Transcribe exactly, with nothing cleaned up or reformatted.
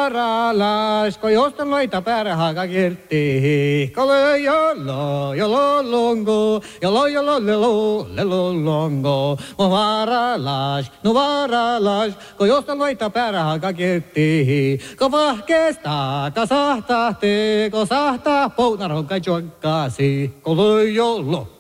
vaaralas, kun jostain loita pärhäkä kirtti. Kolo jolo, jolo longo, jolo jolo lelo, lelo longo. Mo vaaralas, no vaaralas, kun jostain loita pärhäkä kirtti. Ko vahkeesta, ka sahtahti, ko sahtaa, pounaron kai juokkaasi. Kolo jolo.